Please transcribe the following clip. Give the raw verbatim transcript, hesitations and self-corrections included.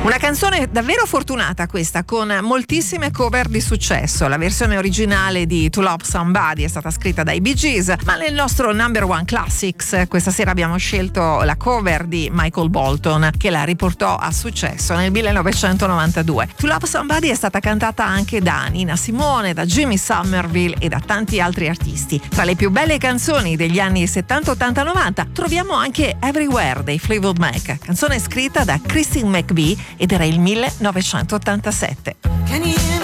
Una canzone davvero fortunata questa, con moltissime cover di successo. La versione originale di To Love Somebody è stata scritta dai Bee Gees, ma nel nostro Number One Classics questa sera abbiamo scelto la cover di Michael Bolton, che la riportò a successo nel millenovecentonovantadue. To Love Somebody è stata cantata anche da Nina Simone, da Jimmy Somerville e da tanti altri artisti. Tra le più belle canzoni degli anni settanta, ottanta, novanta troviamo anche Everywhere dei Fleetwood Mac, canzone scritta da Christine McVie ed era il millenovecentottantasette.